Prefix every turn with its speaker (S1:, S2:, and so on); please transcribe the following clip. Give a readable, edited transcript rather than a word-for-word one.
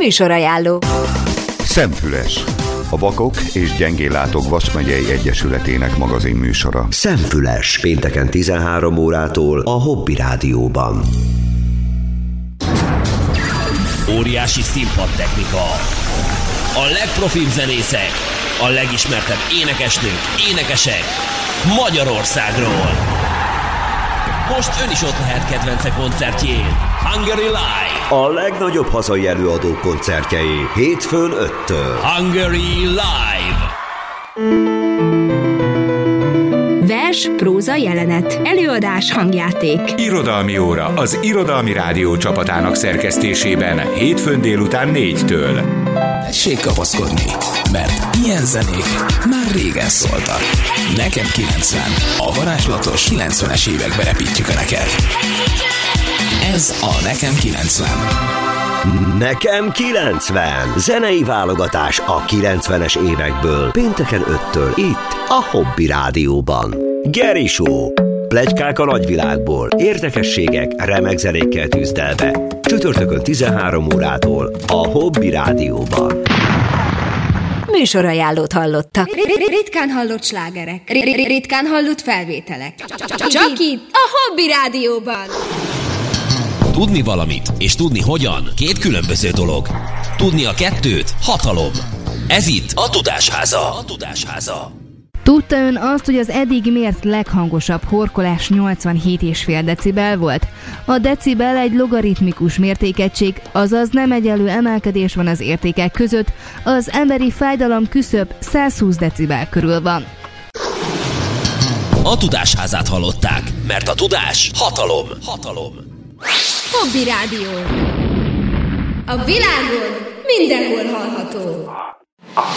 S1: Műsorajánló.
S2: Szemfüles, a Vakok és Gyengéllátók Vas-megyei Egyesületének magazin műsora.
S3: Szemfüles, pénteken 13 órától a Hobby Rádióban.
S4: Óriási színpadtechnika, a legprofibb zenészek, a legismertebb énekesnők, énekesek Magyarországról. Most ön is ott lehet kedvence koncertjén. Hungary Live.
S3: A legnagyobb hazai előadók koncertjei hétfőn 5-től.
S4: Hungary Live.
S1: Vers, próza, jelenet, előadás, hangjáték.
S5: Irodalmi óra az Irodalmi Rádió csapatának szerkesztésében hétfőn délután 4-től.
S6: Tessék kapaszkodni, mert ilyen zenék már régen szóltak. Nekem 90, a varázslatos 90-es évekbe repítjük neked. Ez a Nekem 90.
S3: Nekem 90. Zenei válogatás a 90-es évekből. Pénteken 5-től itt a Hobby Rádióban. Geri Show. Pletykák a nagyvilágból. Érdekességek, remek zenékkel tűzdelve. Csütörtökön 13 órától a Hobby Rádióban.
S1: Műsorajánlót hallottak.
S7: Ritkán hallott slágerek. Ritkán hallott felvételek. Csak itt a Hobby Rádióban.
S4: Tudni valamit és tudni hogyan két különböző dolog. Tudni a kettőt hatalom. Ez itt a Tudásháza. A Tudásháza.
S8: Tudta ön azt, hogy az eddig mért leghangosabb horkolás 87,5 decibel volt? A decibel egy logaritmikus mértékegység, azaz nem egyenlő emelkedés van az értékek között, az emberi fájdalom küszöb 120 decibel körül van.
S4: A Tudásházát hallották, mert a tudás hatalom. Hatalom.
S7: Hobby Rádió. A világon mindenhol hallható.